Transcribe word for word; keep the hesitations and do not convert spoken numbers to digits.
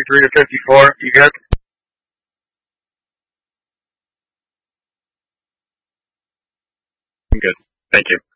fifty-three to fifty-four. You good? I'm good. Thank you.